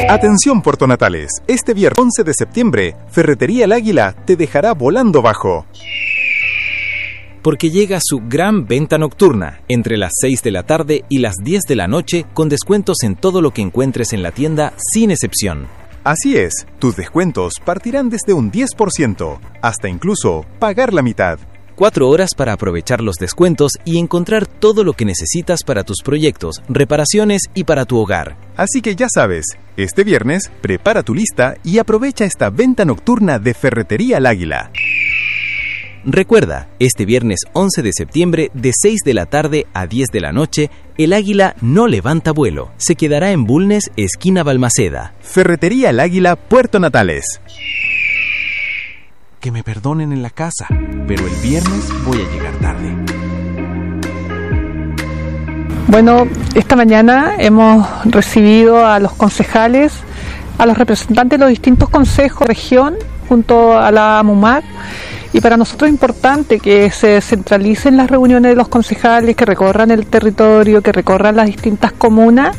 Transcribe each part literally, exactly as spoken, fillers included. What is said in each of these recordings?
Atención Puerto Natales, este viernes once de septiembre, Ferretería El Águila te dejará volando bajo. Porque llega su gran venta nocturna, entre las seis de la tarde y las diez de la noche, con descuentos en todo lo que encuentres en la tienda, sin excepción. Así es, tus descuentos partirán desde un diez por ciento, hasta incluso pagar la mitad. Cuatro horas para aprovechar los descuentos y encontrar todo lo que necesitas para tus proyectos, reparaciones y para tu hogar. Así que ya sabes, este viernes prepara tu lista y aprovecha esta venta nocturna de Ferretería El Águila. Recuerda, este viernes once de septiembre de seis de la tarde a diez de la noche, El Águila no levanta vuelo. Se quedará en Bulnes, esquina Balmaceda. Ferretería El Águila, Puerto Natales. Que me perdonen en la casa, pero el viernes voy a llegar tarde. Bueno, esta mañana hemos recibido a los concejales, a los representantes de los distintos consejos de región, junto a la AMUMAC, y para nosotros es importante que se centralicen las reuniones de los concejales, que recorran el territorio, que recorran las distintas comunas,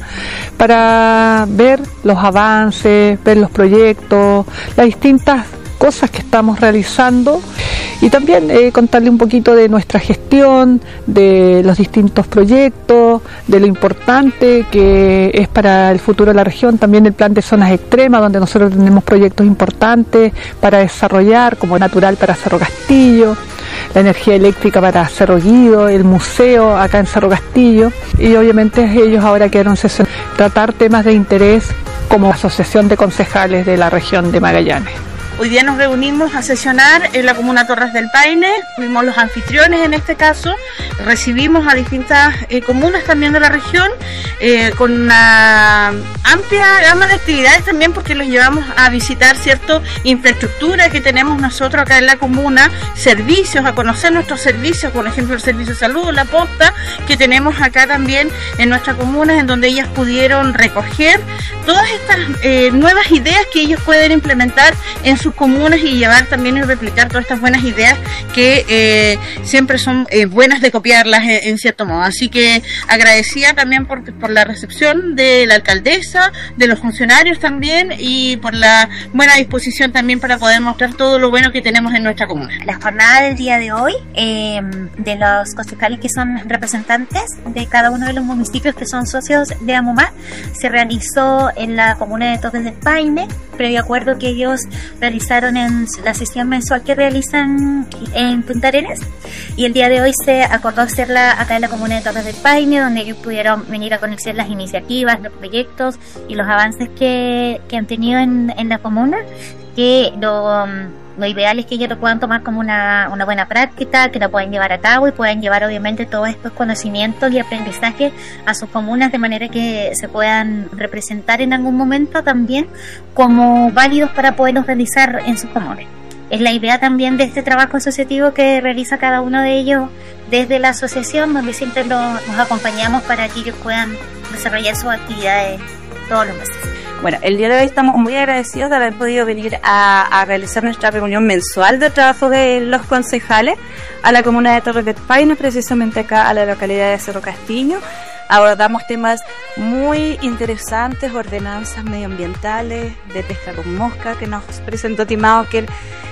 para ver los avances, ver los proyectos, las distintas cosas que estamos realizando, y también eh, contarle un poquito de nuestra gestión, de los distintos proyectos, de lo importante que es para el futuro de la región, también el plan de zonas extremas, donde nosotros tenemos proyectos importantes para desarrollar, como Natural para Cerro Castillo, la energía eléctrica para Cerro Guido, el museo acá en Cerro Castillo, y obviamente ellos ahora quedaron sesión tratar temas de interés como Asociación de Concejales de la región de Magallanes. Hoy día nos reunimos a sesionar en la comuna Torres del Paine, fuimos los anfitriones en este caso, recibimos a distintas eh, comunas también de la región, eh, con una amplia gama de actividades también, porque los llevamos a visitar cierta infraestructura que tenemos nosotros acá en la comuna, servicios, a conocer nuestros servicios, por ejemplo el servicio de salud, la posta, que tenemos acá también en nuestra comuna, en donde ellas pudieron recoger todas estas eh, nuevas ideas que ellos pueden implementar en su sus comunas y llevar también y replicar todas estas buenas ideas que eh, siempre son eh, buenas de copiarlas en, en cierto modo. Así que agradecida también por, por la recepción de la alcaldesa, de los funcionarios también, y por la buena disposición también para poder mostrar todo lo bueno que tenemos en nuestra comuna. La jornada del día de hoy eh, de los concejales que son representantes de cada uno de los municipios que son socios de AMUMAC se realizó en la comuna de Torres del Paine, previo acuerdo que ellos realizaron en la sesión mensual que realizan en Punta Arenas, y el día de hoy se acordó hacerla acá en la comuna de Torres del Paine, donde ellos pudieron venir a conocer las iniciativas, los proyectos y los avances que, que han tenido en, en la comuna, que lo, lo ideal es que ellos lo puedan tomar como una, una buena práctica, que la puedan llevar a cabo y puedan llevar obviamente todos estos conocimientos y aprendizajes a sus comunas, de manera que se puedan representar en algún momento también como válidos para poderlos realizar en sus comunas. Es la idea también de este trabajo asociativo que realiza cada uno de ellos desde la asociación, donde siempre lo, los acompañamos para que ellos puedan desarrollar sus actividades todos los meses. Bueno, el día de hoy estamos muy agradecidos de haber podido venir a, a realizar nuestra reunión mensual de trabajo de los concejales a la comuna de Torres del Paine, precisamente acá a la localidad de Cerro Castillo. Abordamos temas muy interesantes, ordenanzas medioambientales, de pesca con mosca que nos presentó Timauker,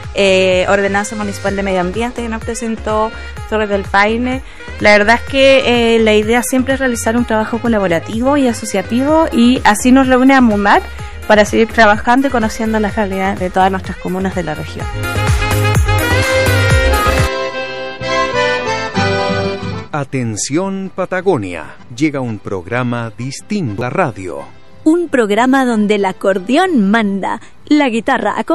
eh, ordenanza municipal de medio ambiente que nos presentó Torres del Paine. La verdad es que eh, la idea siempre es realizar un trabajo colaborativo y asociativo, y así nos reúne AMUMAC para seguir trabajando y conociendo la realidad de todas nuestras comunas de la región. Atención Patagonia, llega un programa distinto a la radio. Un programa donde el acordeón manda, la guitarra